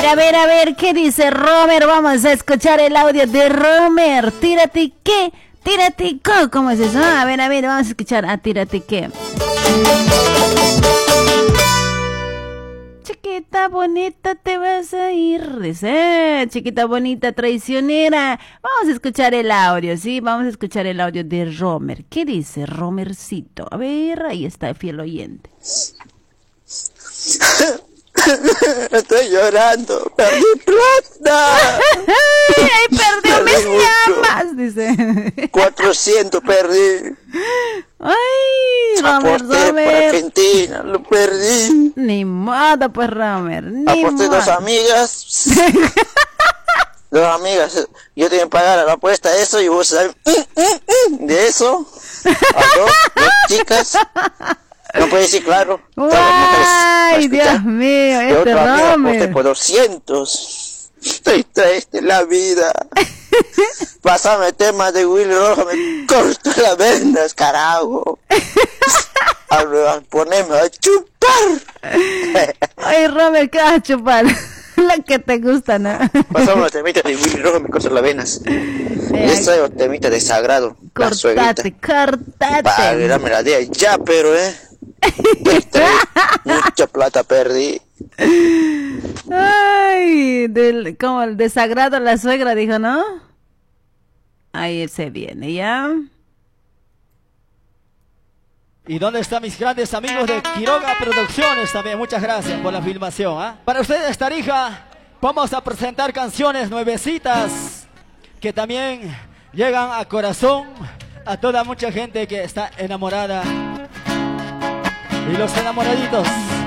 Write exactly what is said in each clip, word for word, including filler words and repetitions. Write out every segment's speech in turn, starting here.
ver, a ver, a ver, ¿qué dice Romer? Vamos a escuchar el audio de Romer. Tírate qué, tírate co, ¿cómo es eso? A ver, a ver, vamos a escuchar a tírate qué. Chiquita bonita te vas a ir, dice, chiquita bonita traicionera. Vamos a escuchar el audio, ¿sí? Vamos a escuchar el audio de Romer. ¿Qué dice Romercito? A ver, ahí está, fiel oyente. Estoy llorando, perdí plata. Ay, perdió mis llamas, dice. cuatrocientos perdí. Ay, Romer, Aposté por Argentina, lo perdí. Ni modo, pues, Romer, ni Aposté modo. dos amigas. Dos amigas. Yo tenía que pagar la apuesta eso y vos sabés de eso. A dos, dos chicas. No puede decir claro. Ay, Dios mío, este Romer. Por doscientos. Estoy triste en la vida. Pásame temas de Willy Roja, me corto las venas, carajo. A ponerme a chupar. Ay, Romer, ¿qué vas a chupar? La que te gusta, ¿no? Pasamos los temitas de Willy Roja, me corto las venas. Esa es los temitas de sagrado. Cortate, cortate. Págame la de ya, pero eh. Mucha plata perdí. Ay, del, como el desagrado a la suegra, dijo, ¿no? Ahí se viene, ¿ya? ¿Y dónde están mis grandes amigos de Quiroga Producciones también? Muchas gracias por la filmación, ¿eh? Para ustedes, Tarija, vamos a presentar canciones nuevecitas que también llegan a corazón a toda mucha gente que está enamorada. Y los enamoraditos.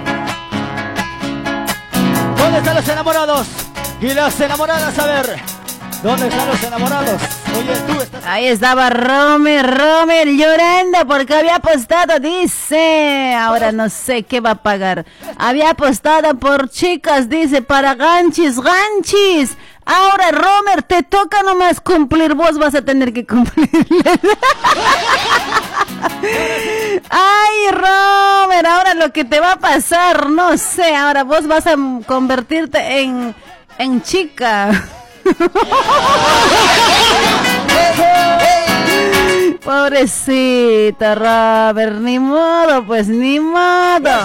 ¿Dónde están los enamorados? Y las enamoradas, a ver. ¿Dónde están los enamorados? Oye, tú estás... Ahí estaba Romer, Romer llorando porque había apostado, dice. Ahora no sé qué va a pagar. Había apostado por chicas, dice, para ganchis, ganchis. Ahora, Romer, te toca nomás cumplir. Vos vas a tener que cumplir. Ay, Romer, ahora lo que te va a pasar, no sé. Ahora vos vas a convertirte en, en chica. Pobrecita, Robert, ni modo, pues ni modo.